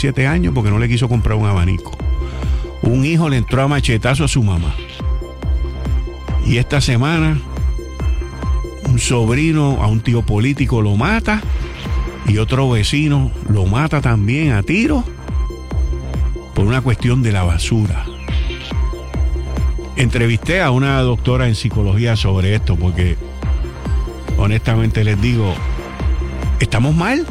7 años porque no le quiso comprar un abanico. Un hijo le entró a machetazo a su mamá. Y esta semana un sobrino a un tío político lo mata y otro vecino lo mata también a tiro por una cuestión de la basura. Entrevisté a una doctora en psicología sobre esto porque honestamente les digo, estamos mal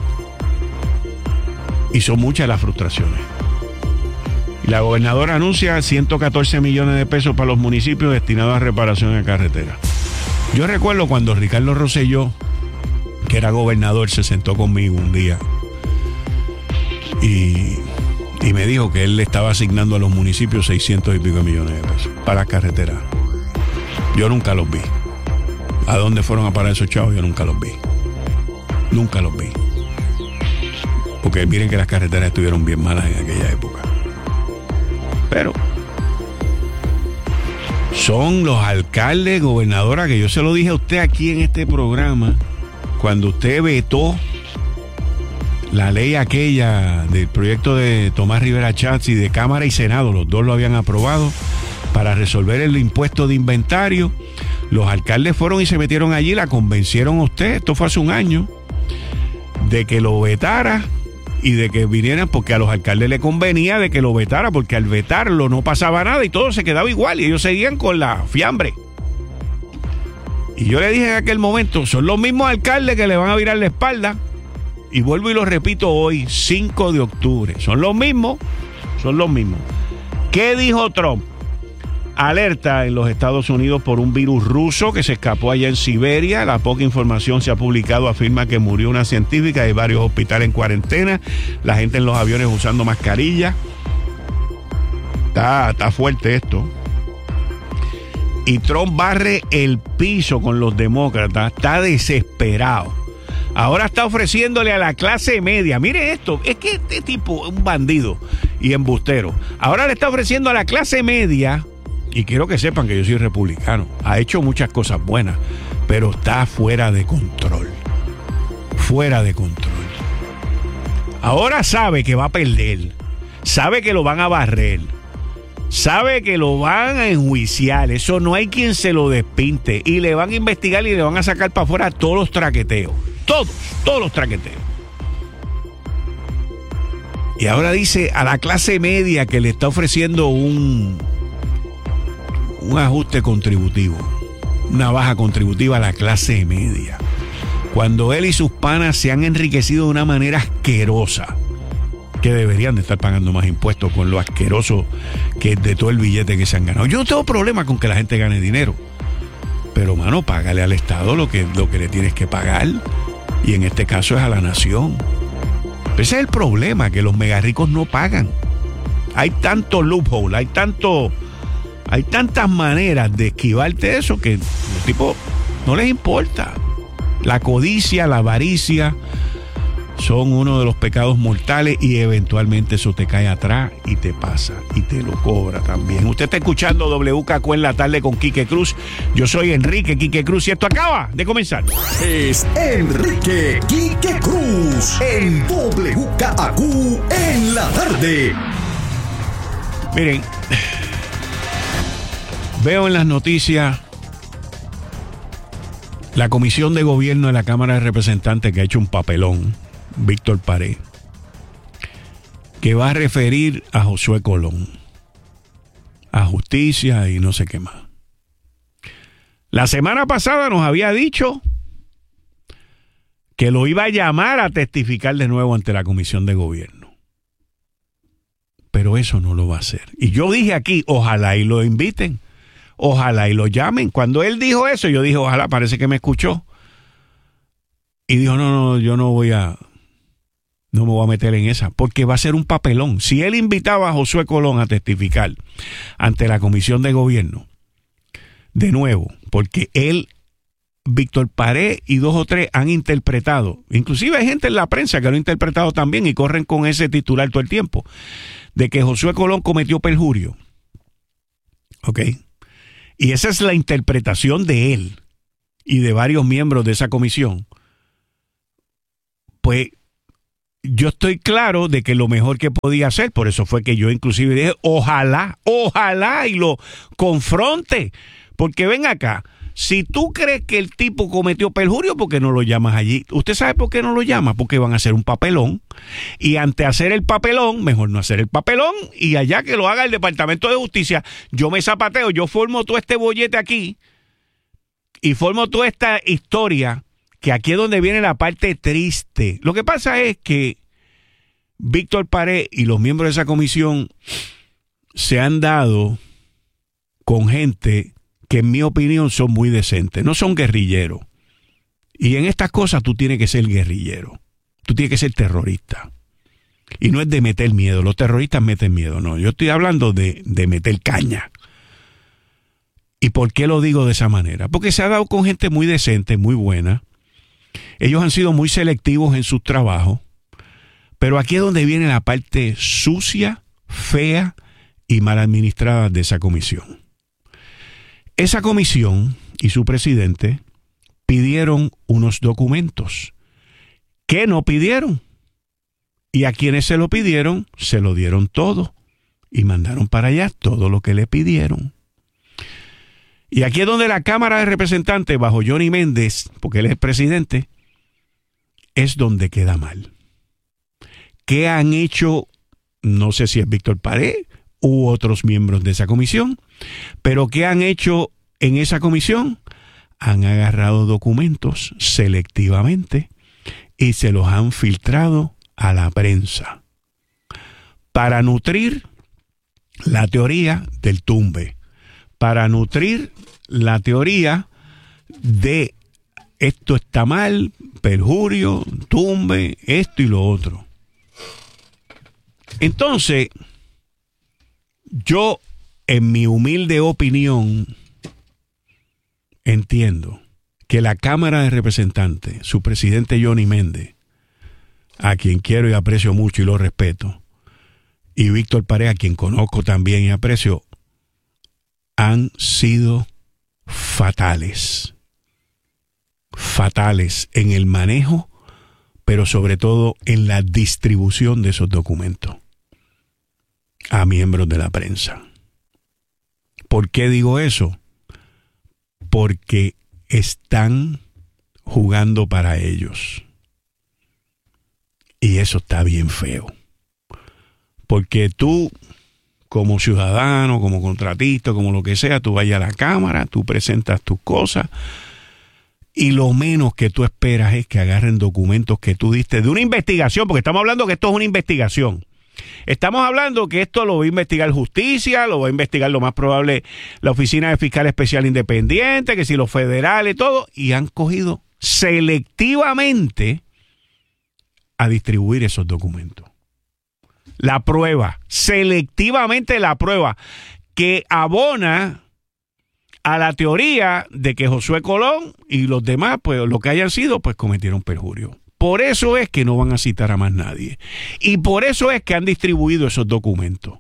y son muchas las frustraciones. La gobernadora anuncia 114 millones de pesos para los municipios destinados a reparación de carreteras. Yo recuerdo cuando Ricardo Rosselló, que era gobernador, se sentó conmigo un día y me dijo que él le estaba asignando a los municipios 600 y pico millones de pesos para carreteras. Yo nunca los vi. ¿A dónde fueron a parar esos chavos? Yo nunca los vi. Nunca los vi. Porque miren que las carreteras estuvieron bien malas en aquella época. Pero son los alcaldes, gobernadora, que yo se lo dije a usted aquí en este programa, cuando usted vetó la ley aquella del proyecto de Tomás Rivera Chats y de Cámara y Senado, los dos lo habían aprobado, para resolver el impuesto de inventario. Los alcaldes fueron y se metieron allí, la convencieron a usted, esto fue hace un año, de que lo vetara y de que vinieran, porque a los alcaldes le convenía de que lo vetara, porque al vetarlo no pasaba nada y todo se quedaba igual y ellos seguían con la fiambre. Y yo le dije en aquel momento, son los mismos alcaldes que le van a virar la espalda, y vuelvo y lo repito hoy, 5 de octubre, son los mismos. ¿Qué dijo Trump? Alerta en los Estados Unidos por un virus ruso que se escapó allá en Siberia. La poca información se ha publicado afirma que murió una científica. Hay varios hospitales en cuarentena. La gente en los aviones usando mascarilla. Está fuerte esto. Y Trump barre el piso con los demócratas. Está desesperado. Ahora está ofreciéndole a la clase media. Mire esto, es que este tipo es un bandido y embustero. Ahora le está ofreciendo a la clase media. Y quiero que sepan que yo soy republicano. Ha hecho muchas cosas buenas, pero está fuera de control. Fuera de control. Ahora sabe que va a perder. Sabe que lo van a barrer. Sabe que lo van a enjuiciar. Eso no hay quien se lo despinte. Y le van a investigar y le van a sacar para afuera todos los traqueteos. Todos los traqueteos. Y ahora dice a la clase media que le está ofreciendo un ajuste contributivo, una baja contributiva a la clase media, cuando él y sus panas se han enriquecido de una manera asquerosa, que deberían de estar pagando más impuestos con lo asqueroso que es de todo el billete que se han ganado. Yo no tengo problema con que la gente gane dinero, pero mano, págale al Estado lo que le tienes que pagar, y en este caso es a la nación. Ese es el problema, que los megarricos no pagan. Hay tanto loophole, hay tantas maneras de esquivarte eso que los tipos no les importa. La codicia, la avaricia son uno de los pecados mortales y eventualmente eso te cae atrás y te pasa y te lo cobra también. Usted está escuchando WKQ en la tarde con Quique Cruz. Yo soy Enrique Quique Cruz y esto acaba de comenzar. Es Enrique Quique Cruz en WKQ en la tarde. Miren, veo en las noticias la Comisión de Gobierno de la Cámara de Representantes que ha hecho un papelón, Víctor Paré, que va a referir a Josué Colón a justicia y no sé qué más. La semana pasada nos había dicho que lo iba a llamar a testificar de nuevo ante la Comisión de Gobierno. Pero eso no lo va a hacer. Y yo dije aquí, ojalá y lo inviten. Ojalá y lo llamen. Cuando él dijo eso, yo dije, ojalá, parece que me escuchó. Y dijo, no, yo no me voy a meter en esa, porque va a ser un papelón. Si él invitaba a Josué Colón a testificar ante la Comisión de Gobierno, de nuevo, porque él, Víctor Paré y 2 o 3 han interpretado, inclusive hay gente en la prensa que lo ha interpretado también y corren con ese titular todo el tiempo, de que Josué Colón cometió perjurio. ¿Ok? Y esa es la interpretación de él y de varios miembros de esa comisión. Pues yo estoy claro de que lo mejor que podía hacer, por eso fue que yo inclusive dije, ojalá y lo confronte, porque ven acá, si tú crees que el tipo cometió perjurio, ¿por qué no lo llamas allí? ¿Usted sabe por qué no lo llama? Porque van a hacer un papelón, y ante hacer el papelón, mejor no hacer el papelón, y allá que lo haga el Departamento de Justicia. Yo me zapateo, yo formo todo este bollete aquí, y formo toda esta historia, que aquí es donde viene la parte triste. Lo que pasa es que Víctor Pared y los miembros de esa comisión se han dado con gente que en mi opinión son muy decentes, no son guerrilleros. Y en estas cosas tú tienes que ser guerrillero, tú tienes que ser terrorista. Y no es de meter miedo, los terroristas meten miedo, no. Yo estoy hablando de meter caña. ¿Y por qué lo digo de esa manera? Porque se ha dado con gente muy decente, muy buena. Ellos han sido muy selectivos en sus trabajos, pero aquí es donde viene la parte sucia, fea y mal administrada de esa comisión. Esa comisión y su presidente pidieron unos documentos que no pidieron, y a quienes se lo pidieron se lo dieron todo y mandaron para allá todo lo que le pidieron. Y aquí es donde la Cámara de Representantes, bajo Johnny Méndez, porque él es el presidente, es donde queda mal. ¿Qué han hecho? No sé si es Víctor Pared u otros miembros de esa comisión, pero ¿qué han hecho en esa comisión? Han agarrado documentos selectivamente y se los han filtrado a la prensa para nutrir la teoría del tumbe, para nutrir la teoría de esto está mal, perjurio, tumbe, esto y lo otro. Entonces, yo, en mi humilde opinión, entiendo que la Cámara de Representantes, su presidente Johnny Méndez, a quien quiero y aprecio mucho y lo respeto, y Víctor Pared, a quien conozco también y aprecio, han sido fatales en el manejo, pero sobre todo en la distribución de esos documentos a miembros de la prensa. ¿Por qué digo eso? Porque están jugando para ellos. Y eso está bien feo. Porque tú, como ciudadano, como contratista, como lo que sea, tú vayas a la Cámara, tú presentas tus cosas, y lo menos que tú esperas es que agarren documentos que tú diste de una investigación, porque estamos hablando que esto es una investigación. Estamos hablando que esto lo va a investigar justicia, lo va a investigar lo más probable la Oficina de Fiscal Especial Independiente, que si los federales, todo, y han cogido selectivamente a distribuir esos documentos. La prueba, selectivamente la prueba, que abona a la teoría de que Josué Colón y los demás, pues lo que hayan sido, pues cometieron perjurio. Por eso es que no van a citar a más nadie. Y por eso es que han distribuido esos documentos.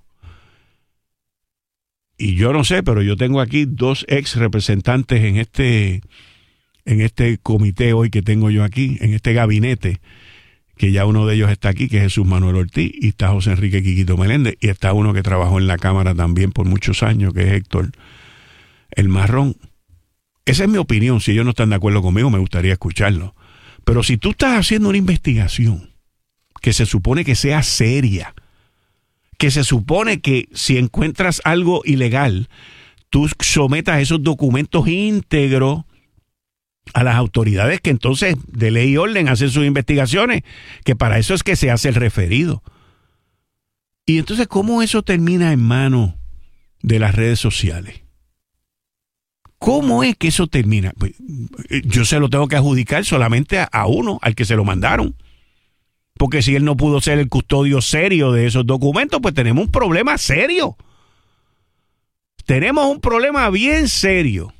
Y yo no sé, pero yo tengo aquí 2 ex representantes en este comité hoy que tengo yo aquí, en este gabinete, que ya uno de ellos está aquí, que es Jesús Manuel Ortiz, y está José Enrique Quiquito Meléndez, y está uno que trabajó en la Cámara también por muchos años, que es Héctor El Marrón. Esa es mi opinión. Si ellos no están de acuerdo conmigo, me gustaría escucharlo. Pero si tú estás haciendo una investigación que se supone que sea seria, que se supone que si encuentras algo ilegal, tú sometas esos documentos íntegros a las autoridades que entonces de ley y orden hacen sus investigaciones, que para eso es que se hace el referido. Y entonces, ¿cómo eso termina en manos de las redes sociales? ¿Cómo es que eso termina? Pues, yo se lo tengo que adjudicar solamente a uno, al que se lo mandaron. Porque si él no pudo ser el custodio serio de esos documentos, pues tenemos un problema serio. Tenemos un problema bien serio.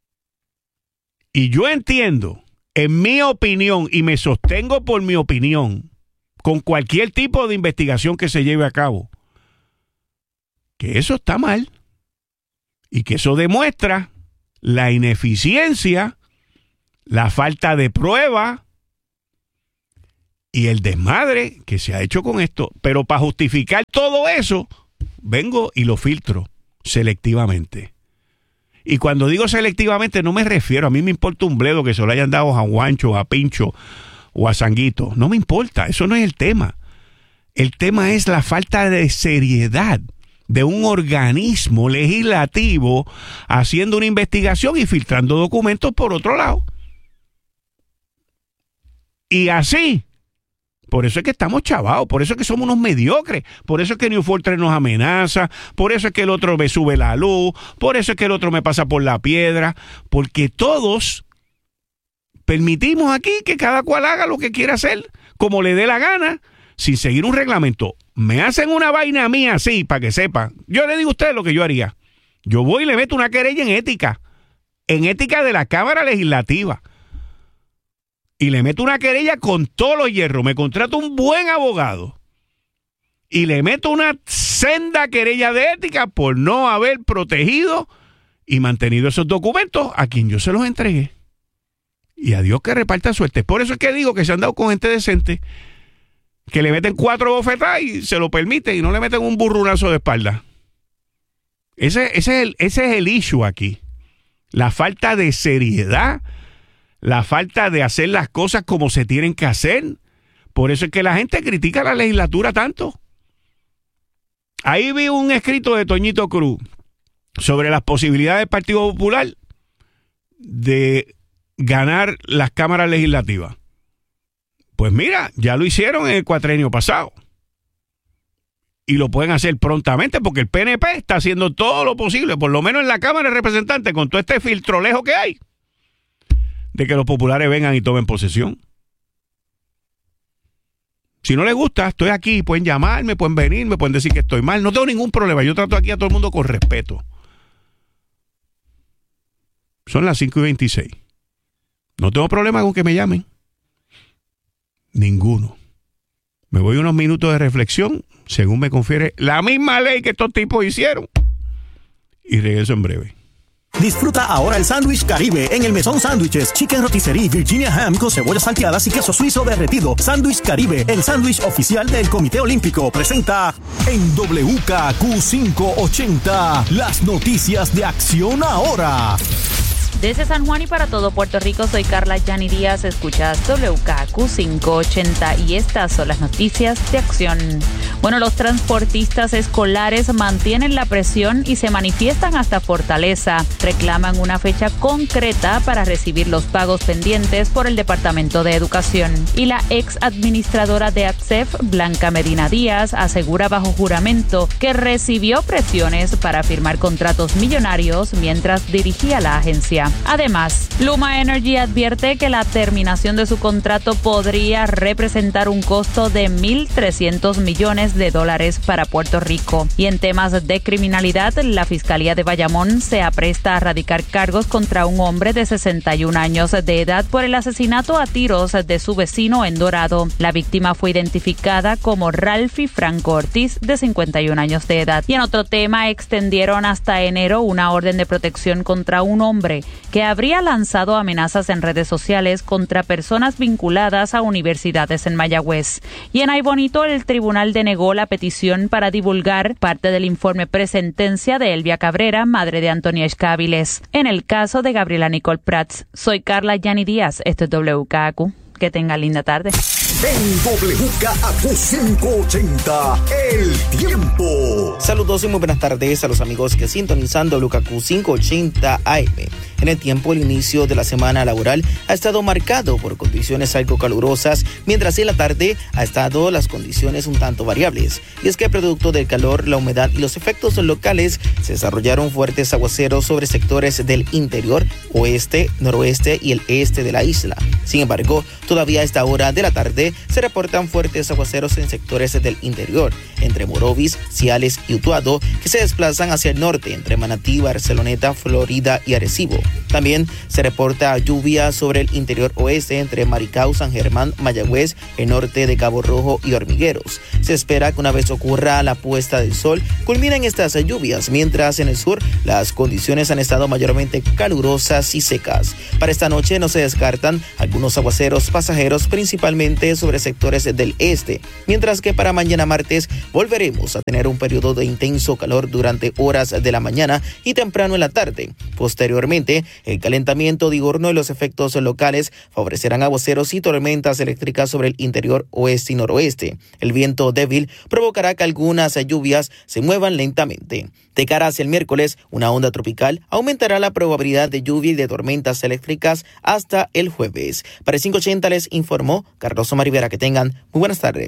Y yo entiendo, en mi opinión, y me sostengo por mi opinión, con cualquier tipo de investigación que se lleve a cabo, que eso está mal. Y que eso demuestra la ineficiencia, la falta de prueba y el desmadre que se ha hecho con esto. Pero para justificar todo eso, vengo y lo filtro selectivamente. Y cuando digo selectivamente no me refiero, a mí me importa un bledo que se lo hayan dado a Juancho, a Pincho o a Sanguito. No me importa, eso no es el tema. El tema es la falta de seriedad de un organismo legislativo haciendo una investigación y filtrando documentos por otro lado. Y así, por eso es que estamos chavados, por eso es que somos unos mediocres, por eso es que New Fortress nos amenaza, por eso es que el otro me sube la luz, por eso es que el otro me pasa por la piedra, porque todos permitimos aquí que cada cual haga lo que quiera hacer, como le dé la gana, sin seguir un reglamento. Me hacen una vaina mía así, para que sepan. Yo le digo a ustedes lo que yo haría. Yo voy y le meto una querella en ética de la Cámara Legislativa. Y le meto una querella con todos los hierros. Me contrato un buen abogado. Y le meto una senda querella de ética por no haber protegido y mantenido esos documentos a quien yo se los entregué. Y a Dios que reparta suerte. Por eso es que digo que se han dado con gente decente, que le meten 4 bofetadas y se lo permiten y no le meten un burrunazo de espalda. Ese es el issue aquí. La falta de seriedad, la falta de hacer las cosas como se tienen que hacer. Por eso es que la gente critica a la legislatura tanto. Ahí vi un escrito de Toñito Cruz sobre las posibilidades del Partido Popular de ganar las cámaras legislativas. Pues mira, ya lo hicieron en el cuatrenio pasado. Y lo pueden hacer prontamente porque el PNP está haciendo todo lo posible, por lo menos en la Cámara de Representantes, con todo este filtrolejo que hay, de que los populares vengan y tomen posesión. Si no les gusta, estoy aquí, pueden llamarme, pueden venir, me pueden decir que estoy mal. No tengo ningún problema, yo trato aquí a todo el mundo con respeto. Son las 5:26. No tengo problema con que me llamen. Ninguno. Me voy unos minutos de reflexión, según me confiere la misma ley que estos tipos hicieron. Y regreso en breve. Disfruta ahora el sándwich Caribe en el Mesón Sándwiches, Chicken Rotisserie, Virginia Ham con cebollas salteadas y queso suizo derretido. Sándwich Caribe, el sándwich oficial del Comité Olímpico, presenta en WKQ 580 las noticias de Acción Ahora. Desde San Juan y para todo Puerto Rico, soy Carla Yani Díaz, escuchas WKQ 580 y estas son las noticias de Acción. Bueno, los transportistas escolares mantienen la presión y se manifiestan hasta Fortaleza. Reclaman una fecha concreta para recibir los pagos pendientes por el Departamento de Educación. Y la ex administradora de ATSEF, Blanca Medina Díaz, asegura bajo juramento que recibió presiones para firmar contratos millonarios mientras dirigía la agencia. Además, Luma Energy advierte que la terminación de su contrato podría representar un costo de $1,300 millones para Puerto Rico. Y en temas de criminalidad, la Fiscalía de Bayamón se apresta a radicar cargos contra un hombre de 61 años de edad por el asesinato a tiros de su vecino en Dorado. La víctima fue identificada como Ralphie Franco Ortiz, de 51 años de edad. Y en otro tema, extendieron hasta enero una orden de protección contra un hombre que habría lanzado amenazas en redes sociales contra personas vinculadas a universidades en Mayagüez. Y en Aybonito, el tribunal denegó la petición para divulgar parte del informe presentencia de Elvia Cabrera, madre de Antonia Escáviles, en el caso de Gabriela Nicole Prats. Soy Carla Yani Díaz, esto es WKQ. Que tenga linda tarde. En WKQ 580, el tiempo. Saludos y muy buenas tardes a los amigos que sintonizan WKQ 580 AM. En el tiempo, el inicio de la semana laboral ha estado marcado por condiciones algo calurosas, mientras en la tarde ha estado las condiciones un tanto variables. Y es que producto del calor, la humedad y los efectos locales, se desarrollaron fuertes aguaceros sobre sectores del interior, oeste, noroeste y el este de la isla. Sin embargo, todavía a esta hora de la tarde se reportan fuertes aguaceros en sectores del interior, entre Morovis, Ciales y acentuado que se desplazan hacia el norte entre Manatí, Barceloneta, Florida y Arecibo. También se reporta lluvia sobre el interior oeste entre Maricao, San Germán, Mayagüez, el norte de Cabo Rojo y Hormigueros. Se espera que una vez ocurra la puesta del sol, culminen estas lluvias, mientras en el sur las condiciones han estado mayormente calurosas y secas. Para esta noche no se descartan algunos aguaceros pasajeros, principalmente sobre sectores del este, mientras que para mañana martes volveremos a tener un periodo de intenso calor durante horas de la mañana y temprano en la tarde. Posteriormente, el calentamiento diurno y los efectos locales favorecerán aguaceros y tormentas eléctricas sobre el interior oeste y noroeste. El viento débil provocará que algunas lluvias se muevan lentamente. De cara hacia el miércoles, una onda tropical aumentará la probabilidad de lluvia y de tormentas eléctricas hasta el jueves. Para el 580 les informó Carlos Omar Rivera. Que tengan muy buenas tardes.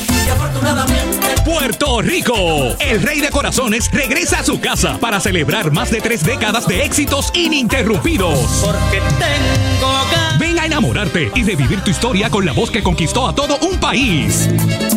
Puerto Rico, el rey de corazones regresa a su casa para celebrar más de 3 décadas de éxitos ininterrumpidos. Porque tengo Ven a enamorarte y revivir tu historia con la voz que conquistó a todo un país.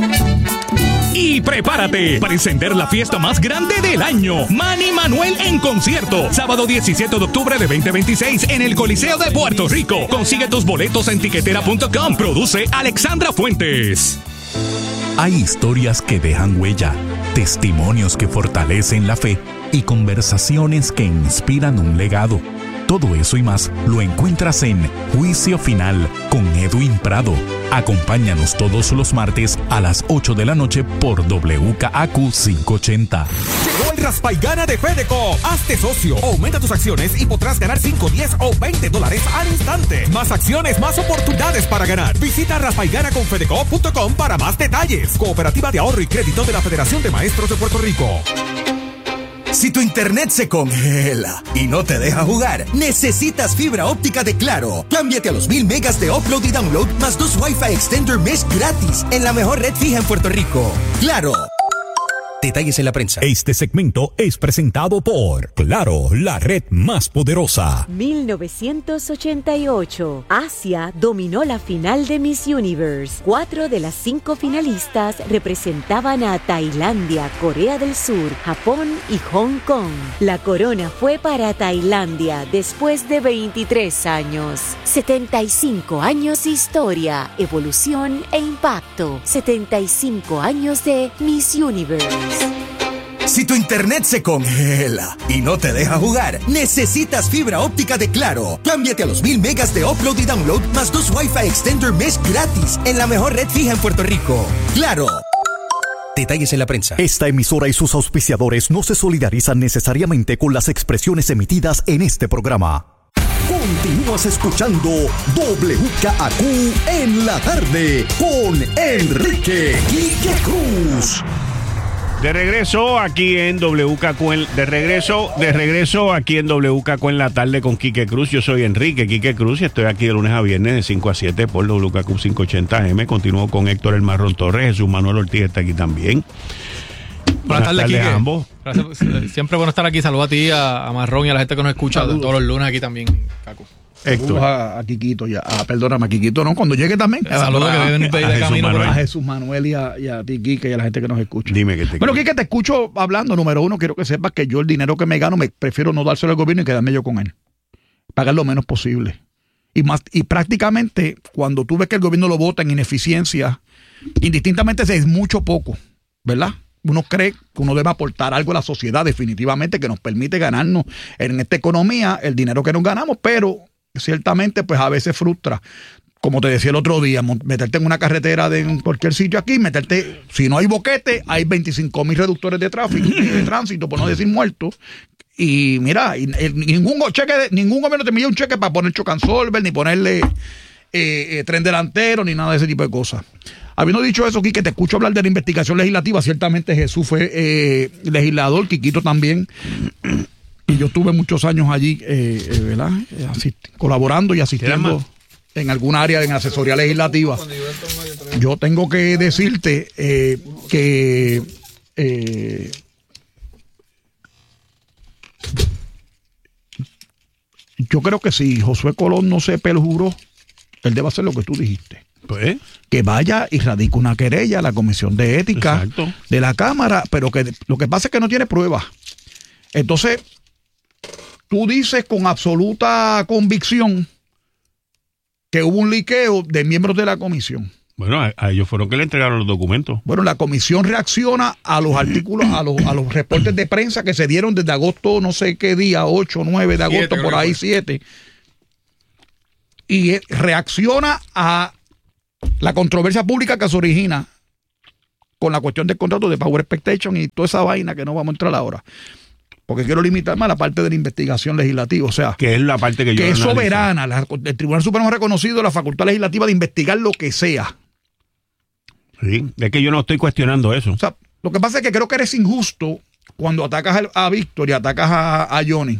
Y prepárate para encender la fiesta más grande del año. Manny Manuel en concierto. Sábado 17 de octubre de 2026 en el Coliseo de Puerto Rico. Consigue tus boletos en tiquetera.com. Produce Alexandra Fuentes. Hay historias que dejan huella, testimonios que fortalecen la fe y conversaciones que inspiran un legado. Todo eso y más lo encuentras en Juicio Final con Edwin Prado. Acompáñanos todos los martes a las 8 de la noche por WKAQ 580. Llegó el Raspa y Gana de Fedeco. Hazte socio, aumenta tus acciones y podrás ganar 5, 10 o $20 al instante. Más acciones, más oportunidades para ganar. Visita raspayganaconfedeco.com para más detalles. Cooperativa de Ahorro y Crédito de la Federación de Maestros de Puerto Rico. Si tu internet se congela y no te deja jugar, necesitas fibra óptica de Claro. Cámbiate a los 1000 megas de upload y download más 2 Wi-Fi Extender Mesh gratis en la mejor red fija en Puerto Rico. ¡Claro! Detalles en la prensa. Este segmento es presentado por Claro, la red más poderosa. 1988. Asia dominó la final de Miss Universe. 4 de las 5 finalistas representaban a Tailandia, Corea del Sur, Japón y Hong Kong. La corona fue para Tailandia después de 23 años. 75 años de historia, evolución e impacto. 75 años de Miss Universe. Si tu internet se congela y no te deja jugar, necesitas fibra óptica de Claro. Cámbiate a los 1000 megas de upload y download más 2 Wi-Fi Extender Mesh gratis en la mejor red fija en Puerto Rico. ¡Claro! Detalles en la prensa. Esta emisora y sus auspiciadores no se solidarizan necesariamente con las expresiones emitidas en este programa. Continúas escuchando WKAQ en la tarde con Enrique Quique Cruz. De regreso aquí en WKQ, de regreso aquí en WKQ en la tarde con Quique Cruz. Yo soy Enrique Quique Cruz y estoy aquí de lunes a viernes de 5 a 7 por WKQ 580M. Continúo con Héctor El Marrón Torres. Jesús Manuel Ortiz está aquí también. Buenas tardes, Quique. A ambos. Gracias. Siempre bueno estar aquí. Saludos a ti, a Marrón y a la gente que nos escucha todos los lunes aquí también, Cacu. Héctor. A Quiquito, perdóname, a Quiquito, no, cuando llegue también. Saludos que deben pedir de camino. A Jesús Manuel y a ti, Quique, y a la gente que nos escucha. Dime que te Bueno, Quique, te escucho hablando. Número uno, quiero que sepas que yo el dinero que me gano, prefiero no dárselo al gobierno y quedarme yo con él. Pagar lo menos posible. Y prácticamente, cuando tú ves que el gobierno lo vota en ineficiencia, indistintamente es mucho poco, ¿verdad? Uno cree que uno debe aportar algo a la sociedad definitivamente que nos permite ganarnos en esta economía el dinero que nos ganamos, pero ciertamente pues a veces frustra. Como te decía el otro día, meterte en una carretera de cualquier sitio aquí, si no hay boquete, hay 25,000 reductores de tráfico, de tránsito, por no decir muertos. Y mira, ningún gobierno te envía un cheque para poner choke and solver, ni ponerle tren delantero, ni nada de ese tipo de cosas. Habiendo dicho eso, Quique, te escucho hablar de la investigación legislativa. Ciertamente Jesús fue legislador, Quiquito también. Y yo estuve muchos años allí, ¿verdad? Colaborando y asistiendo en alguna área en asesoría legislativa. Yo tengo que decirte que yo creo que si Josué Colón no se perjuró, él debe hacer lo que tú dijiste. Pues, que vaya y radique una querella a la Comisión de Ética de la Cámara, pero que lo que pasa es que no tiene pruebas. Entonces, tú dices con absoluta convicción que hubo un liqueo de miembros de la comisión. Bueno, a ellos fueron que le entregaron los documentos. Bueno, la comisión reacciona a los artículos, a los reportes de prensa que se dieron desde agosto, no sé qué día, 8, 9 de agosto, 7, por ahí 7. Y reacciona a la controversia pública que se origina con la cuestión del contrato de Power Expectation y toda esa vaina que no vamos a entrar ahora. Porque quiero limitarme a la parte de la investigación legislativa, o sea, que es la parte que es soberana. El Tribunal Supremo ha reconocido la facultad legislativa de investigar lo que sea. Sí, es que yo no estoy cuestionando eso. O sea, lo que pasa es que creo que eres injusto cuando atacas a Víctor y atacas a Johnny.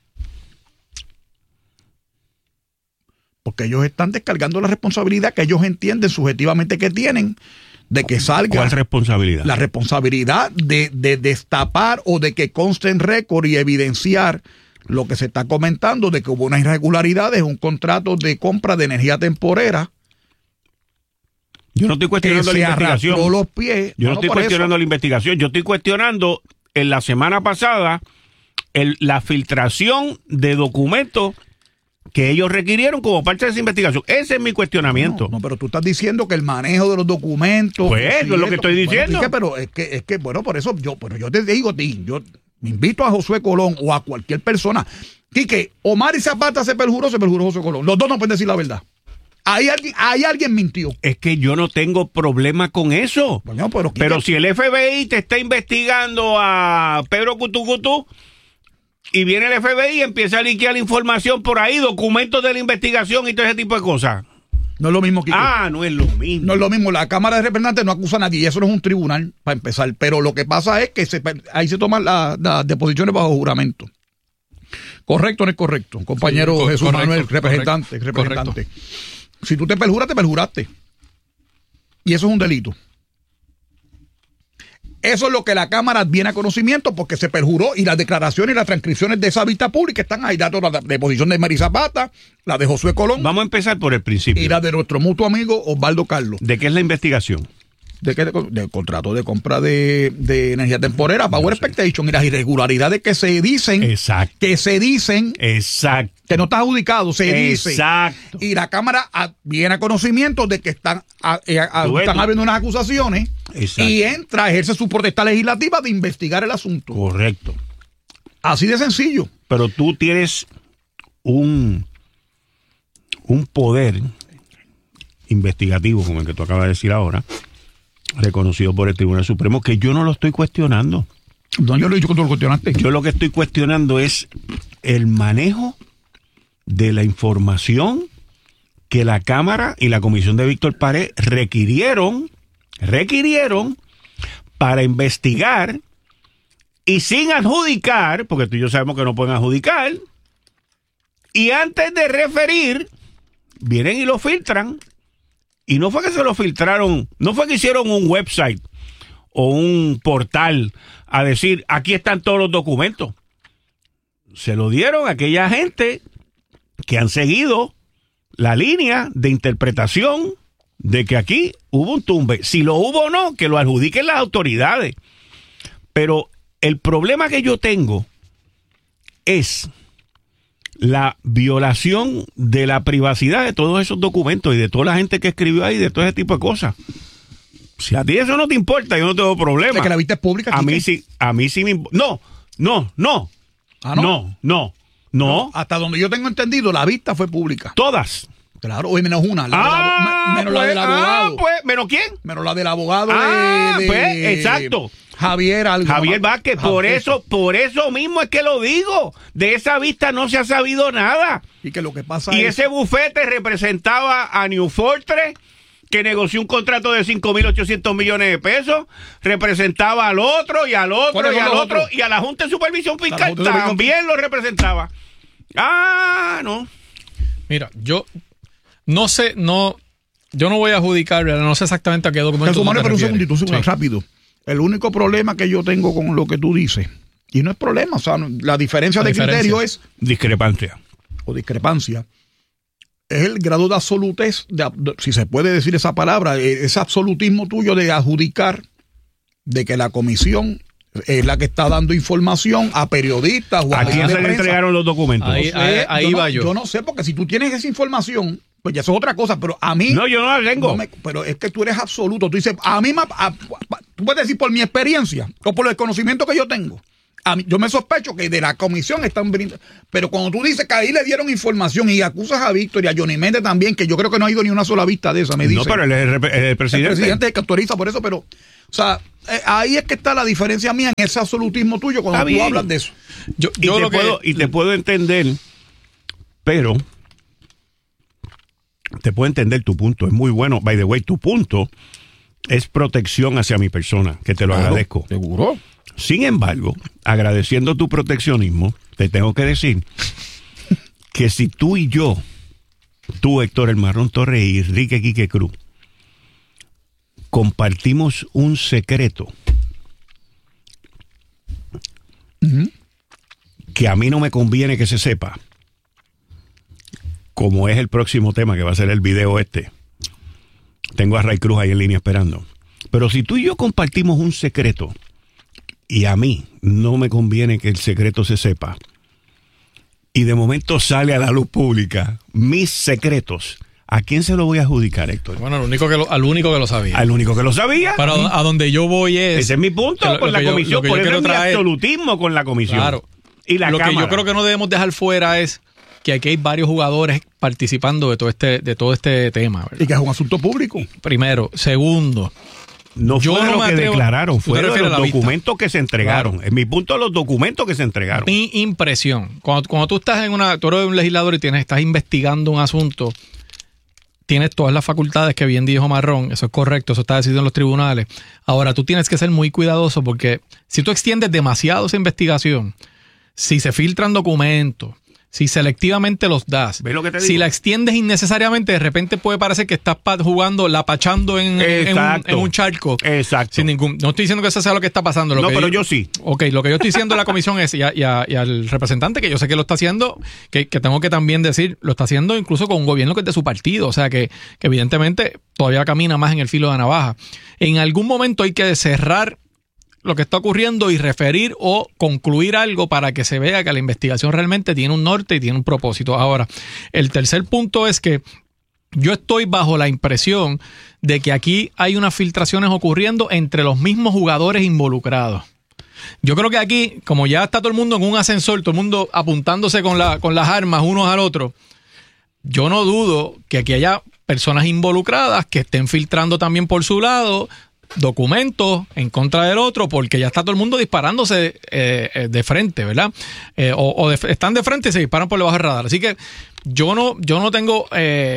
Porque ellos están descargando la responsabilidad que ellos entienden subjetivamente que tienen de que salga. ¿Cuál responsabilidad? La responsabilidad de destapar o de que conste en récord y evidenciar lo que se está comentando de que hubo unas irregularidades, un contrato de compra de energía temporera. Yo no estoy cuestionando la investigación. Los pies. Yo no estoy cuestionando la investigación. Yo estoy cuestionando en la semana pasada la filtración de documentos que ellos requirieron como parte de esa investigación. Ese es mi cuestionamiento. No, pero tú estás diciendo que el manejo de los documentos... Pues eso es lo que estoy diciendo. Pero es que, bueno, por eso yo te digo a ti, yo me invito a Josué Colón o a cualquier persona, que Omar y Zapata se perjuró Josué Colón. Los dos no pueden decir la verdad. Ahí alguien mintió. Es que yo no tengo problema con eso. Bueno, pero si el FBI te está investigando a Pedro Cutucutú y viene el FBI y empieza a liquear información por ahí, documentos de la investigación y todo ese tipo de cosas. No es lo mismo, Quique. No es lo mismo. No es lo mismo. La Cámara de Representantes no acusa a nadie y eso no es un tribunal, para empezar. Pero lo que pasa es que ahí se toman las deposiciones bajo juramento. ¿Correcto o no es correcto? Compañero sí, Jesús correcto, Manuel, representante. Correcto. Si tú te perjuras, te perjuraste. Y eso es un delito. Eso es lo que la Cámara viene a conocimiento porque se perjuró y las declaraciones y las transcripciones de esa vista pública están ahí. Datos la deposición de Mary Zapata, la de Josué Colón. Vamos a empezar por el principio. Y la de nuestro mutuo amigo Osvaldo Carlos. ¿De qué es la investigación? Del contrato de compra de energía temporera, Power Expectation y las irregularidades que se dicen. Exacto. Que se dicen. Exacto. Que no está adjudicado, se dice. Exacto. Y la Cámara viene a conocimiento de que están habiendo unas acusaciones. Exacto. Y ejerce su potestad legislativa de investigar el asunto. Correcto. Así de sencillo. Pero tú tienes un poder investigativo, como el que tú acabas de decir ahora, reconocido por el Tribunal Supremo, que yo no lo estoy cuestionando. No, yo lo he dicho que tú lo cuestionaste. Yo lo que estoy cuestionando es el manejo de la información que la Cámara y la Comisión de Víctor Pared requirieron para investigar y sin adjudicar, porque tú y yo sabemos que no pueden adjudicar, y antes de referir, vienen y lo filtran. Y no fue que se lo filtraron, no fue que hicieron un website o un portal a decir, aquí están todos los documentos. Se lo dieron a aquella gente que han seguido la línea de interpretación de que aquí hubo un tumbe. Si lo hubo o no, que lo adjudiquen las autoridades. Pero el problema que yo tengo es la violación de la privacidad de todos esos documentos y de toda la gente que escribió ahí, de todo ese tipo de cosas. Si a ti eso no te importa, yo no tengo problema. ¿De que la vista es pública? A mí sí me importa. No. Hasta donde yo tengo entendido, la vista fue pública. Todas. Claro, hoy menos una. Menos la del abogado. ¿Menos quién? Menos la del abogado exacto. Javier Vázquez, por eso mismo es que lo digo. De esa vista no se ha sabido nada. Y que lo que pasa ese bufete representaba a New Fortress, que negoció un contrato de 5.800 millones de pesos, representaba al otro y al otro y al otro, y a la Junta de Supervisión Fiscal también lo representaba. No. Mira, yo no sé, yo no voy a adjudicar, no sé exactamente a qué documento. Pero un segundito, rápido. El único problema que yo tengo con lo que tú dices, y no es problema, o sea, la diferencia de criterio es... Discrepancia. O discrepancia. es el grado de absolutez, si se puede decir esa palabra, ese absolutismo tuyo de adjudicar de que la comisión es la que está dando información a periodistas o ¿A quién se le entregaron los documentos? Ahí va yo. Yo no sé, porque si tú tienes esa información, pues ya eso es otra cosa, pero a mí... No, yo no la tengo. Pero es que tú eres absoluto. Tú dices, tú puedes decir por mi experiencia o por el conocimiento que yo tengo. Yo me sospecho que de la comisión están brindando. Pero cuando tú dices que ahí le dieron información y acusas a Víctor y a Johnny Méndez también, que yo creo que no ha ido ni una sola vista de esa, me dice. No, pero el presidente. El presidente es el que autoriza por eso, pero... O sea, ahí es que está la diferencia mía en ese absolutismo tuyo cuando tú hablas de eso. Te puedo entender, pero te puedo entender tu punto. Es muy bueno. By the way, tu punto es protección hacia mi persona, que te lo agradezco. Seguro. Sin embargo, agradeciendo tu proteccionismo, te tengo que decir que si tú y yo, tú, Héctor El Marrón Torres y Enrique Quique Cruz, compartimos un secreto que a mí no me conviene que se sepa, como es el próximo tema que va a ser el video este. Tengo a Ray Cruz ahí en línea esperando. Pero si tú y yo compartimos un secreto y a mí no me conviene que el secreto se sepa, y de momento sale a la luz pública mis secretos, ¿a quién se lo voy a adjudicar, Héctor? Bueno, al único que lo sabía. Al único que lo sabía. Pero a donde yo voy es... Ese es mi punto con la comisión. Por eso es mi absolutismo con la comisión. Claro. Y la Cámara. Que yo creo que no debemos dejar fuera es que aquí hay varios jugadores participando de todo este tema, ¿verdad? Y que es un asunto público. Primero. Segundo... No fue lo que declararon, fue de los documentos que se entregaron. Claro. En mi punto, los documentos que se entregaron. Mi impresión, cuando tú estás tú eres un legislador y estás investigando un asunto, tienes todas las facultades que bien dijo Marrón, eso es correcto, eso está decidido en los tribunales. Ahora, tú tienes que ser muy cuidadoso porque si tú extiendes demasiado esa investigación, si se filtran documentos, si selectivamente los das, si la extiendes innecesariamente, de repente puede parecer que estás jugando, lapachando en un charco. Exacto. No estoy diciendo que eso sea lo que está pasando. Pero yo sí. Ok, lo que yo estoy diciendo a la comisión es, y al representante, que yo sé que lo está haciendo, que tengo que también decir, lo está haciendo incluso con un gobierno que es de su partido. O sea, que evidentemente todavía camina más en el filo de la navaja. En algún momento hay que cerrar lo que está ocurriendo y referir o concluir algo para que se vea que la investigación realmente tiene un norte y tiene un propósito. Ahora, el tercer punto es que yo estoy bajo la impresión de que aquí hay unas filtraciones ocurriendo entre los mismos jugadores involucrados. Yo creo que aquí, como ya está todo el mundo en un ascensor, todo el mundo apuntándose con las armas unos al otro, yo no dudo que aquí haya personas involucradas que estén filtrando también por su lado documentos en contra del otro, porque ya está todo el mundo disparándose de frente, ¿verdad? Están de frente y se disparan por debajo del radar. Así que yo no tengo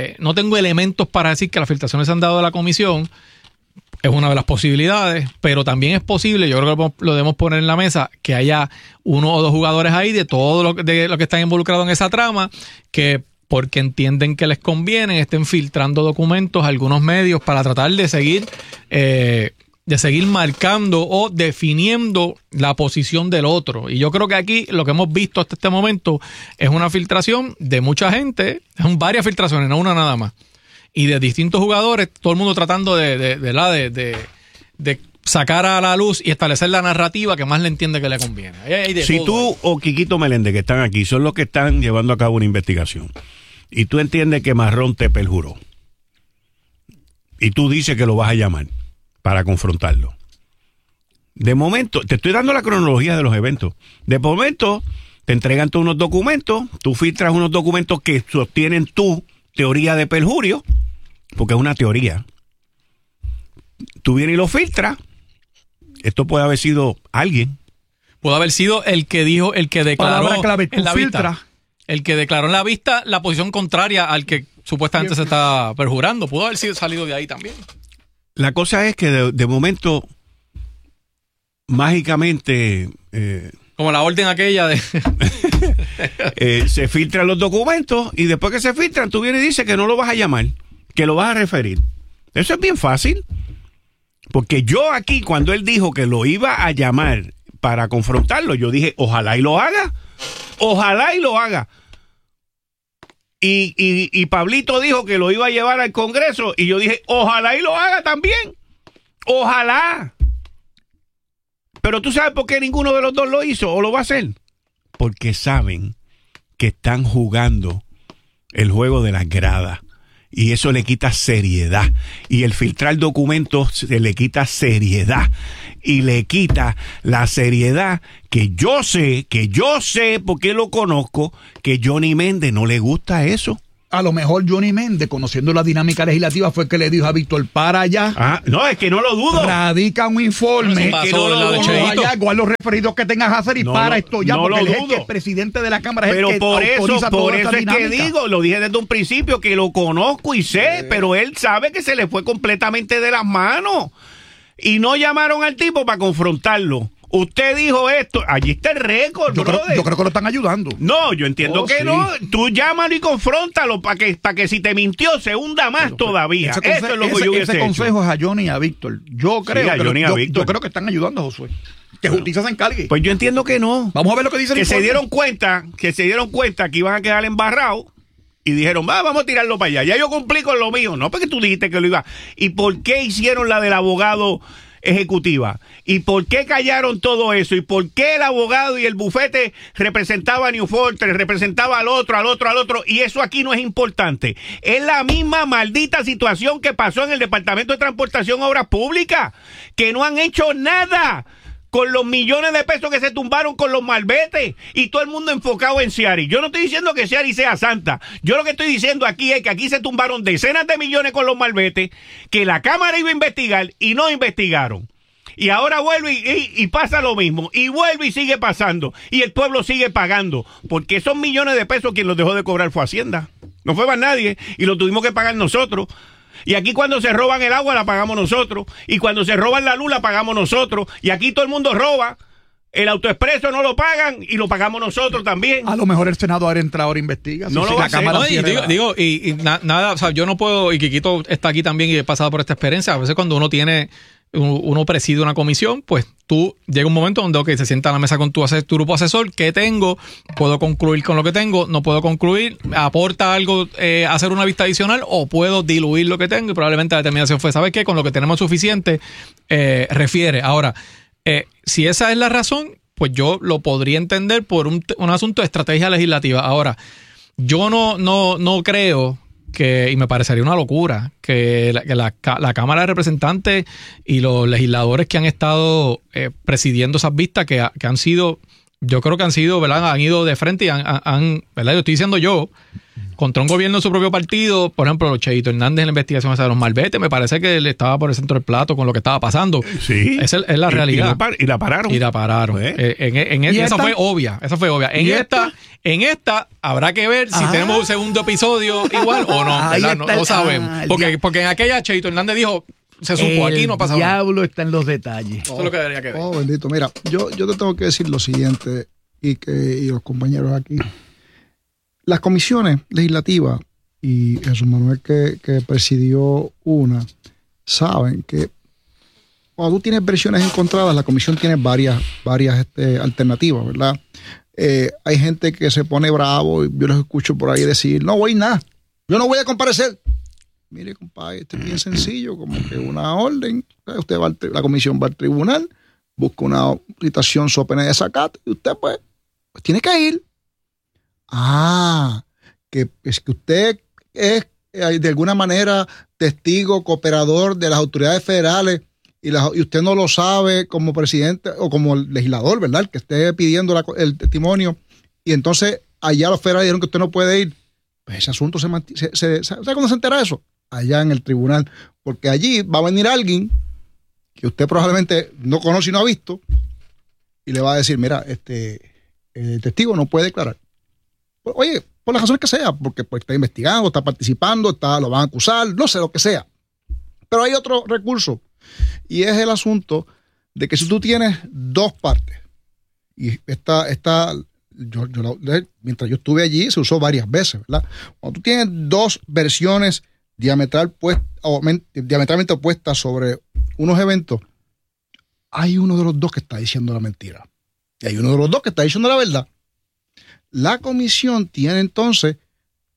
elementos para decir que las filtraciones se han dado de la comisión. Es una de las posibilidades, pero también es posible, yo creo que lo debemos poner en la mesa, que haya uno o dos jugadores ahí de todo lo que están involucrados en esa trama, que porque entienden que les conviene, estén filtrando documentos a algunos medios para tratar de seguir marcando o definiendo la posición del otro. Y yo creo que aquí lo que hemos visto hasta este momento es una filtración de mucha gente, son varias filtraciones, no una nada más, y de distintos jugadores, todo el mundo tratando de sacar a la luz y establecer la narrativa que más le entiende que le conviene. Si tú o Quiquito Meléndez, que están aquí, son los que están llevando a cabo una investigación, y tú entiendes que Marrón te perjuró, y tú dices que lo vas a llamar para confrontarlo, de momento, te estoy dando la cronología de los eventos, de momento te entregan todos unos documentos, tú filtras unos documentos que sostienen tu teoría de perjurio, porque es una teoría, tú vienes y lo filtras. Esto puede haber sido alguien. Puede haber sido el que dijo, el que declaró en la vista. El que declaró en la vista la posición contraria al que supuestamente se está perjurando. Pudo haber salido de ahí también. La cosa es que de momento, mágicamente... como la orden aquella de... se filtran los documentos y después que se filtran, tú vienes y dices que no lo vas a llamar, que lo vas a referir. Eso es bien fácil. Porque yo aquí, cuando él dijo que lo iba a llamar para confrontarlo, yo dije, ojalá y lo haga. Ojalá y lo haga. Y Pablito dijo que lo iba a llevar al Congreso y yo dije, ojalá y lo haga también. Ojalá. Pero tú sabes por qué ninguno de los dos lo hizo o lo va a hacer. Porque saben que están jugando el juego de las gradas. Y eso le quita seriedad. Y el filtrar documentos se le quita seriedad. Y le quita la seriedad que yo sé, porque lo conozco, que Johnny Méndez no le gusta eso. A lo mejor Johnny Méndez, conociendo la dinámica legislativa, fue que le dijo a Víctor, para allá. No, es que no lo dudo. Radica un informe que no lo dudo allá, con los referidos que tengas a hacer y esto ya, no porque lo él es el presidente de la Cámara. Pero es el que por autoriza eso es dinámica. que digo, lo dije desde un principio, que lo conozco y sé, pero él sabe que se le fue completamente de las manos. Y no llamaron al tipo para confrontarlo. Usted dijo esto, allí está el récord, yo creo que lo están ayudando. No, yo entiendo que sí. no. Tú llámalo y confróntalo para que si te mintió se hunda más todavía. Eso es lo que yo hubiese hecho. Ese consejo es a Johnny y a Víctor. Yo creo yo creo que están ayudando a Josué. Que justicia se encargue. Pues yo entiendo que no. Vamos a ver lo que dice el informe. Que se dieron cuenta que iban a quedar embarrados y dijeron, vamos a tirarlo para allá. Ya yo cumplí con lo mío. No, porque tú dijiste que lo iba. ¿Y por qué hicieron la del abogado ejecutiva? ¿Y por qué callaron todo eso? ¿Y por qué el abogado y el bufete representaba a New Fortress, representaba al otro? Y eso aquí no es importante. Es la misma maldita situación que pasó en el Departamento de Transportación y Obras Públicas, que no han hecho nada con los millones de pesos que se tumbaron con los malvetes y todo el mundo enfocado en Ciari. Yo no estoy diciendo que Ciari sea santa. Yo lo que estoy diciendo aquí es que aquí se tumbaron decenas de millones con los malvetes, que la Cámara iba a investigar y no investigaron. Y ahora vuelve y pasa lo mismo. Y vuelve y sigue pasando. Y el pueblo sigue pagando. Porque esos millones de pesos quien los dejó de cobrar fue Hacienda. No fue más nadie. Y lo tuvimos que pagar nosotros. Y aquí cuando se roban el agua la pagamos nosotros. Y cuando se roban la luz la pagamos nosotros. Y aquí todo el mundo roba. El autoexpreso no lo pagan y lo pagamos nosotros también. A lo mejor el Senado ahora entra ahora investiga. No lo va a hacer. Nada, o sea, yo no puedo, y Quiquito está aquí también y he pasado por esta experiencia. A veces cuando uno preside una comisión, pues tú llega un momento donde se sienta a la mesa con tu grupo asesor. ¿Qué tengo? ¿Puedo concluir con lo que tengo? ¿No puedo concluir? ¿Aporta algo hacer una vista adicional? ¿O puedo diluir lo que tengo? Y probablemente la determinación fue, ¿sabes qué? Con lo que tenemos suficiente, refiere. Ahora, si esa es la razón, pues yo lo podría entender por un asunto de estrategia legislativa. Ahora, yo no creo y me parecería una locura que la Cámara de Representantes y los legisladores que han estado presidiendo esas vistas que han sido, yo creo que han sido, ¿verdad? Han ido de frente y han ¿verdad? Lo estoy diciendo yo, contra un gobierno de su propio partido. Por ejemplo, Cheito Hernández en la investigación esa de los malvetes, me parece que él estaba por el centro del plato con lo que estaba pasando. Sí. Esa es la realidad. Y la pararon. Esa fue obvia. En esta habrá que ver si tenemos un segundo episodio igual o no. No sabemos. Porque en aquella Cheito Hernández dijo, se supo, aquí no pasa nada. El diablo está en los detalles. Eso es lo que debería que ver. Oh, bendito. Mira, yo te tengo que decir lo siguiente y los compañeros aquí. Las comisiones legislativas, y Jesús Manuel que presidió una, saben que cuando tú tienes versiones encontradas, la comisión tiene varias alternativas, ¿verdad? Hay gente que se pone bravo y yo los escucho por ahí decir, no voy nada, yo no voy a comparecer. Mire, compadre, esto es bien sencillo, como que una orden, usted la comisión va al tribunal, busca una citación so pena de desacato y usted pues tiene que ir. Que es que usted es de alguna manera testigo, cooperador de las autoridades federales y usted no lo sabe como presidente o como legislador, ¿verdad? El que esté pidiendo el testimonio y entonces allá los federales dijeron que usted no puede ir. Pues ese asunto ¿sabe cuándo se entera eso? Allá en el tribunal, porque allí va a venir alguien que usted probablemente no conoce y no ha visto y le va a decir, mira, el testigo no puede declarar. Oye, por las razones que sea, porque pues, está investigando, está participando, lo van a acusar, no sé lo que sea. Pero hay otro recurso, y es el asunto de que si tú tienes dos partes, y mientras yo estuve allí, se usó varias veces, ¿verdad? Cuando tú tienes dos versiones diametralmente opuestas sobre unos eventos, hay uno de los dos que está diciendo la mentira, y hay uno de los dos que está diciendo la verdad. La comisión tiene entonces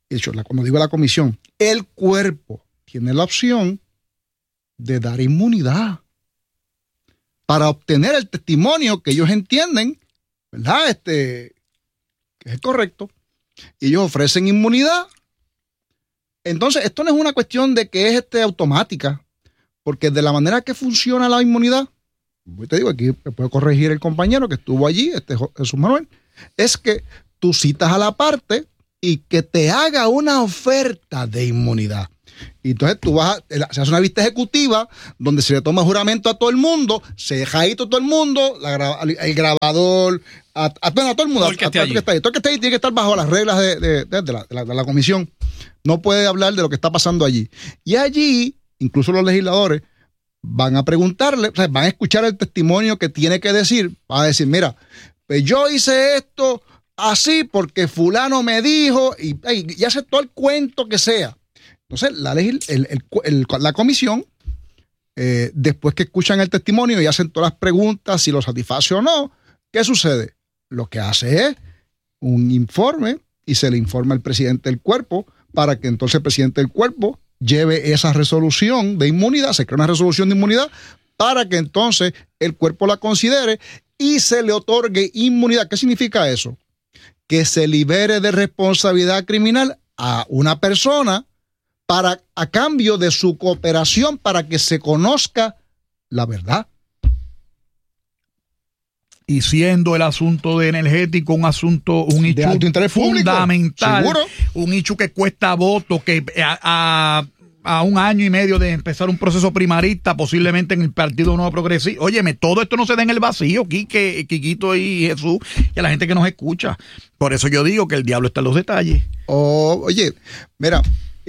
de hecho, cuando digo la comisión, el cuerpo tiene la opción de dar inmunidad para obtener el testimonio que ellos entienden, ¿verdad? Que es correcto. Y ellos ofrecen inmunidad. Entonces, esto no es una cuestión de que es automática, porque de la manera que funciona la inmunidad, te digo, aquí me puede corregir el compañero que estuvo allí, Jesús Manuel, es que tú citas a la parte y que te haga una oferta de inmunidad. Y entonces se hace una vista ejecutiva donde se le toma juramento a todo el mundo, se deja ahí todo el mundo, el grabador, a todo el mundo. Todo el que esté allí. Todo el que esté ahí tiene que estar bajo las reglas de la comisión. No puede hablar de lo que está pasando allí. Y allí, incluso los legisladores van a preguntarle, o sea, van a escuchar el testimonio que tiene que decir, van a decir, mira, pues yo hice esto así porque fulano me dijo, y hace todo el cuento que sea. Entonces, la comisión, después que escuchan el testimonio y hacen todas las preguntas, si lo satisface o no, ¿qué sucede? Lo que hace es un informe y se le informa al presidente del cuerpo para que entonces el presidente del cuerpo lleve esa resolución de inmunidad, se crea una resolución de inmunidad para que entonces el cuerpo la considere y se le otorgue inmunidad. ¿Qué significa eso? Que se libere de responsabilidad criminal a una persona a cambio de su cooperación para que se conozca la verdad. Y siendo el asunto de energético un hecho de alto interés fundamental, público, un hecho que cuesta votos, que a 1 año y medio de empezar un proceso primarista, posiblemente en el Partido Nuevo Progresista. Óyeme, todo esto no se da en el vacío, Quiquito y Jesús, y a la gente que nos escucha. Por eso yo digo que el diablo está en los detalles. Oye, mira,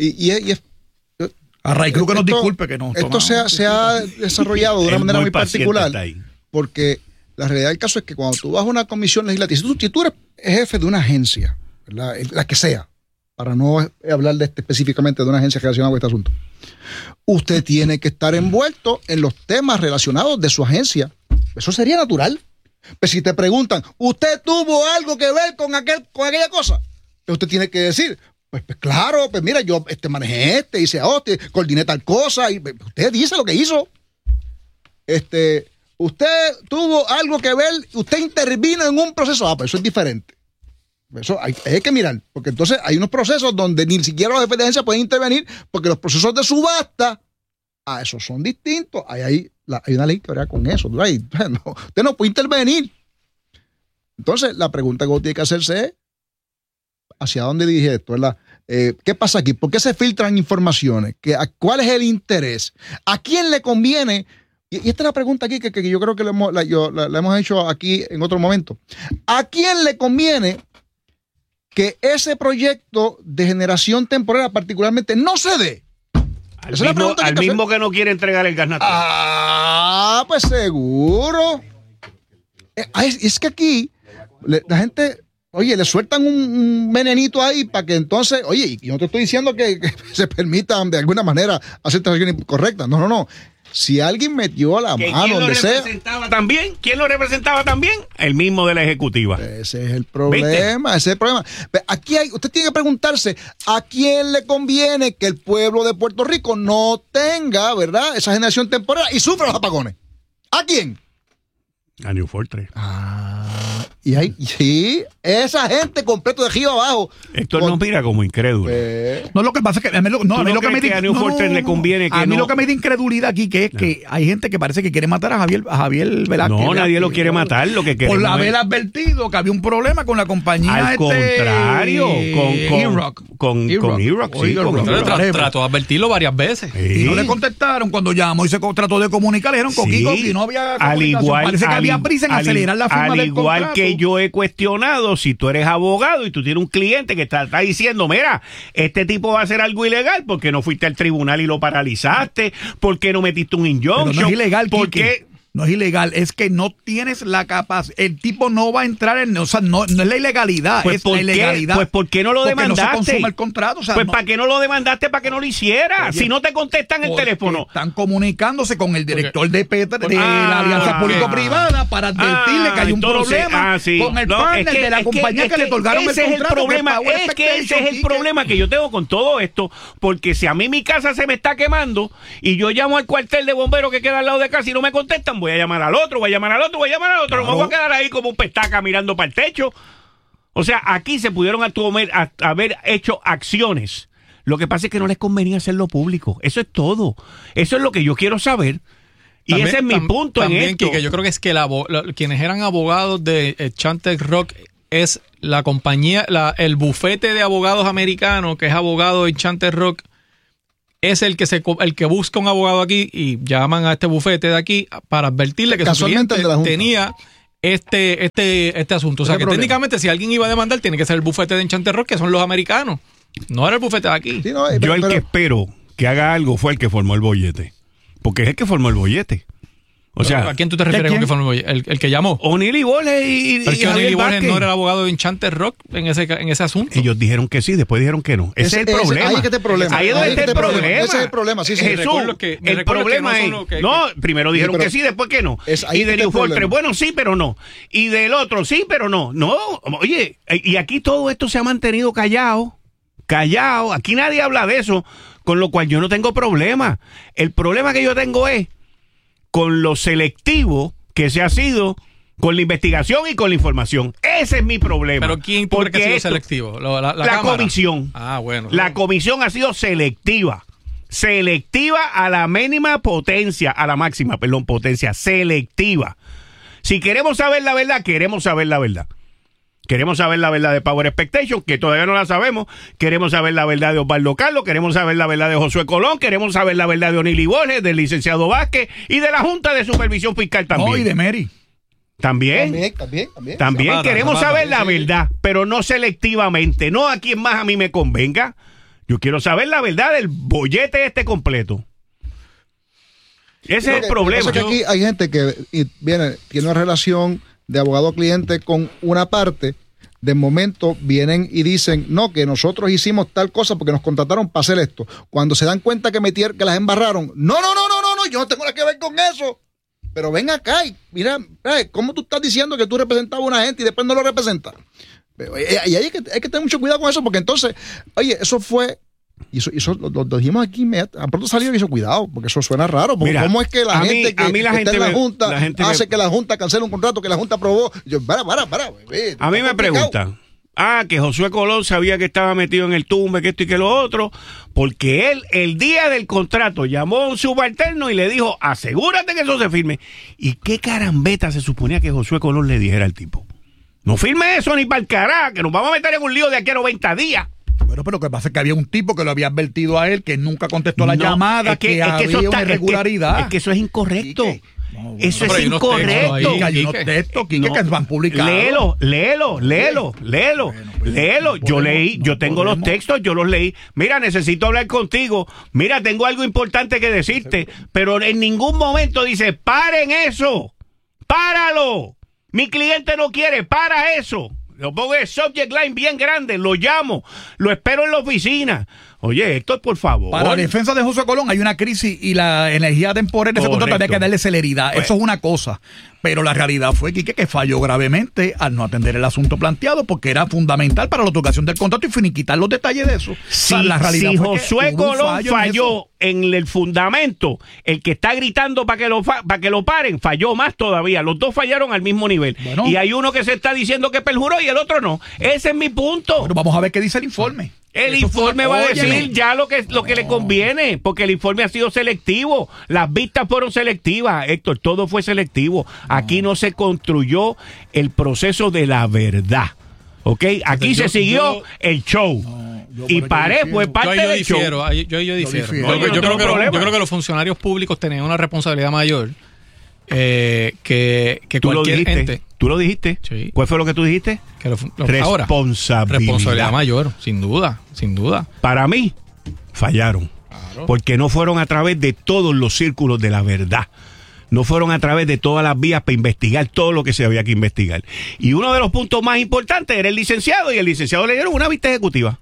a Ray Cruz que nos disculpe que no. Esto se ha desarrollado de una manera muy particular, porque la realidad del caso es que cuando tú vas a una comisión legislativa, si tú eres jefe de una agencia, ¿verdad? La que sea, para no hablar específicamente de una agencia relacionada con este asunto, usted tiene que estar envuelto en los temas relacionados de su agencia. Eso sería natural. Pero si te preguntan, ¿usted tuvo algo que ver con aquella cosa? Usted tiene que decir, pues claro, pues mira, yo manejé hice coordiné tal cosa, y usted dice lo que hizo. Usted tuvo algo que ver, usted intervino en un proceso, pues eso es diferente. Eso hay que mirar, porque entonces hay unos procesos donde ni siquiera los jefes de agencia pueden intervenir, porque los procesos de subasta, esos son distintos. Hay una ley que verá con eso. Usted no puede intervenir. Entonces, la pregunta que uno tiene que hacerse es, ¿hacia dónde dirige esto? ¿Verdad? ¿Qué pasa aquí? ¿Por qué se filtran informaciones? ¿Cuál es el interés? ¿A quién le conviene? Y esta es la pregunta aquí que yo creo que la hemos hecho aquí en otro momento. ¿A quién le conviene que ese proyecto de generación temporera particularmente no se dé? Al mismo que no quiere entregar el gas natural. Pues seguro. Es que aquí la gente, oye, le sueltan un venenito ahí para que entonces, oye, y no te estoy diciendo que se permitan de alguna manera hacer transacciones incorrectas. No. Si alguien metió la mano donde sea. ¿Quién lo representaba también? El mismo de la ejecutiva. Ese es el problema, Aquí usted tiene que preguntarse, ¿a quién le conviene que el pueblo de Puerto Rico no tenga, ¿verdad?, esa generación temporal y sufra los apagones? ¿A quién? A New Fortress. Y sí, esa gente completo de arriba abajo. Héctor nos mira como incrédulo. No, lo que pasa es que a mí lo que me a New Fortress le conviene que lo que me da incredulidad aquí que es que hay gente que parece que quiere matar a Javier Velázquez. No, nadie lo quiere matar, lo que por haber advertido que había un problema con la compañía. Al contrario, con E-Rock. Trató de advertirlo varias veces. Sí. Y no le contestaron cuando llamó y se trató de comunicar, le dijeron coquico y no había comunicación. Parece que había prisa en acelerar la firma del contrato. Al igual que yo he cuestionado, si tú eres abogado y tú tienes un cliente que está diciendo, mira, este tipo va a hacer algo ilegal, ¿por qué no fuiste al tribunal y lo paralizaste? ¿Por qué no metiste un injunction? Pero no es ilegal, ¿por qué? No es ilegal, es que no tienes la capacidad. El tipo no va a entrar en. O sea, no es la ilegalidad, pues es la ilegalidad. Pues ¿por qué no lo demandaste? Porque no se consuma el contrato. O sea, pues ¿para qué no lo demandaste? ¿Para que no lo hiciera? Oye, si no te contestan el teléfono. Están comunicándose con el director de la Alianza Público-Privada para advertirle que hay un problema con el partner de la compañía que le otorgaron el contrato. Ese es el problema. Es que ese es el problema que yo tengo con todo esto. Porque si a mí mi casa se me está quemando y yo llamo al cuartel de bomberos que queda al lado de casa y no me contestan, voy a llamar al otro, voy a llamar al otro. No me voy a quedar ahí como un pestaca mirando para el techo. O sea, aquí se pudieron haber hecho acciones. Lo que pasa es que no les convenía hacerlo público. Eso es todo. Eso es lo que yo quiero saber. Y también, ese es mi punto en esto. Quique, yo creo que es que quienes eran abogados de Enchanted Rock es la compañía, el bufete de abogados americanos que es abogado de Enchanted Rock. Es el que busca un abogado aquí y llaman a este bufete de aquí para advertirle que su cliente tenía este asunto. O sea, que técnicamente si alguien iba a demandar tiene que ser el bufete de Enchanted Rock, que son los americanos. No era el bufete de aquí. Sí, no, yo el que espero que haga algo fue el que formó el bollete. Porque es el que formó el bollete. O sea, ¿a quién tú te refieres con que formó el bollete? El que llamó. O'Neill y Borges y pero es que O'Neill y Borges no era el abogado de Enchanted Rock en ese asunto. Ellos dijeron que sí, después dijeron que no. Ese es el problema. Ahí es que te problema. Ahí es donde está el problema. Ese es el problema. Sí, sí. Jesús, el problema es... No, primero dijeron que sí, después que no. Y de New Fortress, bueno, sí, pero no. Y del otro, sí, pero no. No, oye, y aquí todo esto se ha mantenido callado. Aquí nadie habla de eso, con lo cual yo no tengo problema. El problema que yo tengo es con lo selectivo que se ha sido con la investigación y con la información. Ese es mi problema. ¿Pero quién cree que ha sido selectivo? La comisión. Ah, bueno. La comisión ha sido selectiva. Selectiva a la mínima potencia, a la máxima, potencia. Selectiva. Si queremos saber la verdad, queremos saber la verdad. Queremos saber la verdad de Power Expectation, que todavía no la sabemos. Queremos saber la verdad de Osvaldo Carlos. Queremos saber la verdad de Josué Colón. Queremos saber la verdad de O'Neill y Borges, del licenciado Vázquez y de la Junta de Supervisión Fiscal también. No, y de Mary. También queremos saber la verdad, pero no selectivamente. No a quien más a mí me convenga. Yo quiero saber la verdad del bollete completo. Ese es el problema. Que aquí hay gente que tiene una relación de abogado-cliente con una parte, de momento vienen y dicen, no, que nosotros hicimos tal cosa porque nos contrataron para hacer esto. Cuando se dan cuenta que las embarraron, no, yo no tengo nada que ver con eso. Pero ven acá y mira, ¿cómo tú estás diciendo que tú representabas a una gente y después no lo representas? Y hay que tener mucho cuidado con eso, porque entonces, oye, eso fue... Y eso lo dijimos aquí, a pronto salió y hizo cuidado, porque eso suena raro. Mira, ¿cómo es que la gente que está en la Junta hace que la Junta cancele un contrato que la Junta aprobó? A mí me preguntan, que Josué Colón sabía que estaba metido en el tumbe, que esto y que lo otro, porque él, el día del contrato, llamó a un subalterno y le dijo, asegúrate que eso se firme. ¿Y qué carambeta se suponía que Josué Colón le dijera al tipo? No firme eso ni para el carajo, que nos vamos a meter en un lío de aquí a 90 días. Bueno, pero lo que pasa es que había un tipo que lo había advertido a él, que nunca contestó la llamada, que había una irregularidad. Es que eso es incorrecto. Eso es incorrecto. Hay unos textos, Quique, que van publicados. Léelo. Yo tengo los textos, yo los leí. Mira, necesito hablar contigo. Mira, tengo algo importante que decirte. Pero en ningún momento dice, paren eso. Páralo. Mi cliente no quiere, para eso. Lo pongo en subject line bien grande, lo llamo, lo espero en la oficina. Oye, Héctor, por favor. Para la defensa de José Colón hay una crisis y la energía temporal de ese contrato había que darle celeridad. Eso es una cosa. Pero la realidad fue, Quique, que falló gravemente al no atender el asunto planteado, porque era fundamental para la otogación del contrato y finiquitar los detalles de eso. Si Josué Colón falló en el fundamento, el que está gritando para que lo paren, falló más todavía. Los dos fallaron al mismo nivel. Bueno, y hay uno que se está diciendo que perjuró y el otro no. Ese es mi punto. Bueno, vamos a ver qué dice el informe. El informe va a decir ya lo que le conviene, porque el informe ha sido selectivo. Las vistas fueron selectivas, Héctor, todo fue selectivo. Aquí no se construyó el proceso de la verdad. ¿Ok? Aquí se siguió el show. Y paré, fue parte del show. Yo difiero. Yo creo que los funcionarios públicos tenían una responsabilidad mayor que cualquier ente. ¿Tú lo dijiste? Sí. ¿Cuál fue lo que tú dijiste? Que responsabilidad mayor, sin duda. Para mí, fallaron. Claro. Porque no fueron a través de todos los círculos de la verdad. no fueron a través de todas las vías para investigar todo lo que se había que investigar. Y uno de los puntos más importantes era el licenciado, y el licenciado le dieron una vista ejecutiva.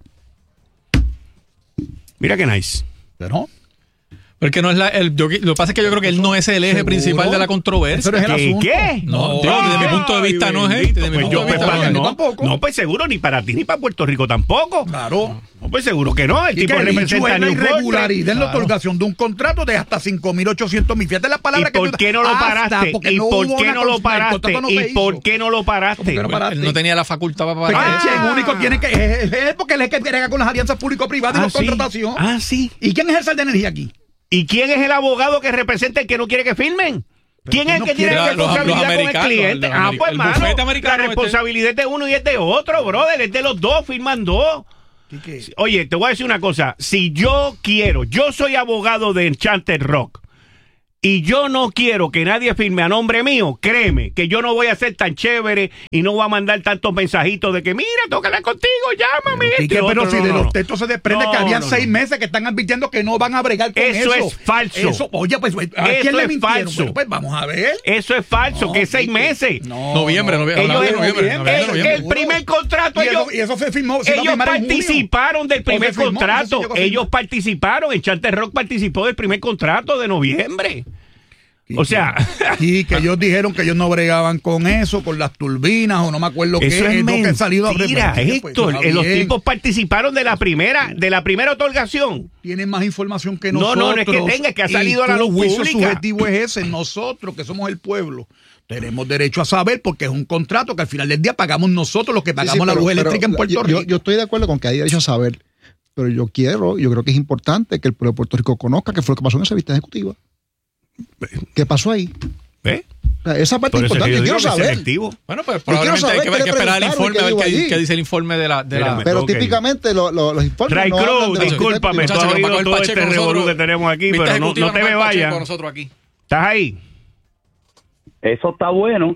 Mira qué nice. Pero porque no es lo que pasa es que yo creo que él no es el eje principal de la controversia. ¿Qué? No, desde mi punto de vista no es él. Desde mi punto de vista no, pues seguro, ni para ti ni para Puerto Rico tampoco. Claro. No, pues seguro que no. El tipo representa la irregularidad en la otorgación de un contrato de hasta 5.800 mil. Fíjate la palabra ¿Y por qué no lo paraste? ¿Y por qué no lo paraste? ¿Y por qué no lo paraste? Él no tenía la facultad para parar. El único tiene que es porque él es el que brega con las alianzas público-privadas y la contratación. Sí. ¿Y quién es el sal de energía aquí? ¿Y quién es el abogado que representa el que no quiere que firmen? ¿Quién es el que tiene la responsabilidad con el cliente? Pues hermano, la responsabilidad es de uno y es de otro, brother. Es de los dos, firman dos. Oye, te voy a decir una cosa. Si yo soy abogado de Enchanted Rock, y yo no quiero que nadie firme a nombre mío, créeme que yo no voy a ser tan chévere y no voy a mandar tantos mensajitos de que mira, tócala contigo, llámame. Pero si de los textos se desprende que habían 6 meses que están advirtiendo que no van a bregar con eso. Eso es falso. Oye, pues ¿a quién le mintieron? Bueno, pues vamos a ver. Eso es falso, que es 6 meses. Noviembre. El primer contrato, y eso se firmó. Ellos participaron del primer contrato. Ellos participaron. Enchanted Rock participó del primer contrato de noviembre. O sea, y que ellos dijeron que ellos no bregaban con eso, con las turbinas, o no me acuerdo qué es lo que ha salido a Héctor, los tipos participaron de la primera otorgación. Tienen más información que nosotros. No es que tenga, que ha salido a la luz pública. El juicio subjetivo es ese. Nosotros, que somos el pueblo, tenemos derecho a saber, porque es un contrato que al final del día pagamos nosotros los que pagamos la luz eléctrica en Puerto Rico. Yo estoy de acuerdo con que hay derecho a saber, pero yo creo que es importante que el pueblo de Puerto Rico conozca qué fue lo que pasó en esa vista ejecutiva. ¿Qué pasó ahí? Esa parte es importante. Yo quiero saber. Bueno, pues probablemente hay que esperar el informe, a ver qué dice el informe de la... Pero típicamente los informes... Ray Cruz, discúlpame, tú has oído todo este revolú que tenemos aquí, pero no te me vayas. ¿Estás ahí? Eso está bueno.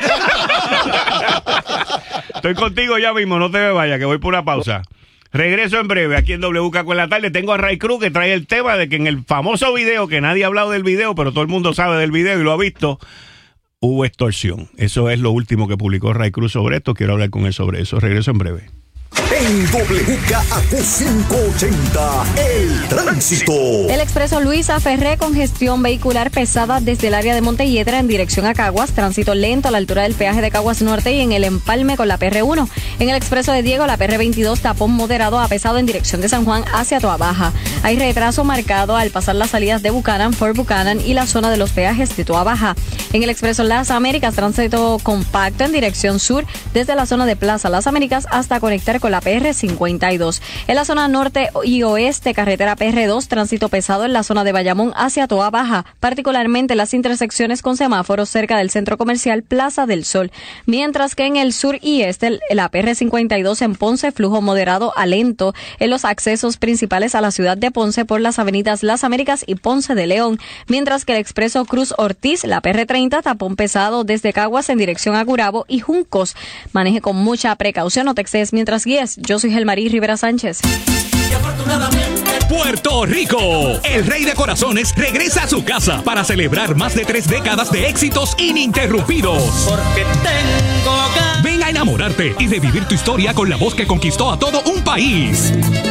Estoy contigo ya mismo, no te me vayas, que voy por una pausa. Regreso en breve aquí en WKQ en la tarde. Tengo a Ray Cruz que trae el tema de que en el famoso video, que nadie ha hablado del video, pero todo el mundo sabe del video y lo ha visto, hubo extorsión. Eso es lo último que publicó Ray Cruz sobre esto. Quiero hablar con él sobre eso. Regreso en breve. En WKQ 580, el tránsito. El expreso Luisa Ferré, congestión vehicular pesada desde el área de Montelledra en dirección a Caguas, tránsito lento a la altura del peaje de Caguas Norte y en el empalme con la PR1. En el expreso de Diego, la PR22, tapón moderado a pesado en dirección de San Juan hacia Toabaja. Hay retraso marcado al pasar las salidas de Buchanan, Fort Buchanan y la zona de los peajes de Toabaja. En el expreso Las Américas, tránsito compacto en dirección sur desde la zona de Plaza Las Américas hasta conectar con la PR52. En la zona norte y oeste, carretera PR2, tránsito pesado en la zona de Bayamón hacia Toabaja, particularmente las intersecciones con semáforos cerca del centro comercial Plaza del Sol. Mientras que en el sur y este, la PR52 en Ponce, flujo moderado a lento en los accesos principales a la ciudad de Ponce por las avenidas Las Américas y Ponce de León. Mientras que el expreso Cruz Ortiz, la PR30, tapón pesado desde Caguas en dirección a Gurabo y Juncos. Maneje con mucha precaución, no te excedes mientras guíes. Yo soy Gelmarí Rivera Sánchez. Puerto Rico, el rey de corazones regresa a su casa para celebrar más de 3 décadas de éxitos ininterrumpidos. Porque tengo ganas. Ven a enamorarte y revivir tu historia con la voz que conquistó a todo un país.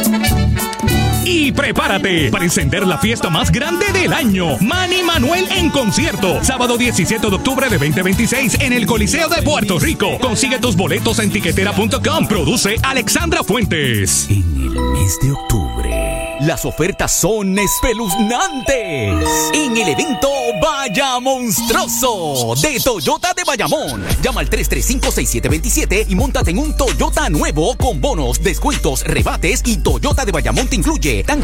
Y prepárate para encender la fiesta más grande del año. Manny Manuel en concierto. Sábado 17 de octubre de 2026 en el Coliseo de Puerto Rico. Consigue tus boletos en tiquetera.com. Produce Alexandra Fuentes. En el mes de octubre, las ofertas son espeluznantes. En el evento Vaya Monstruoso de Toyota de Bayamón. Llama al 335-6727 y móntate en un Toyota nuevo con bonos, descuentos, rebates y Toyota de Bayamón te incluye tanque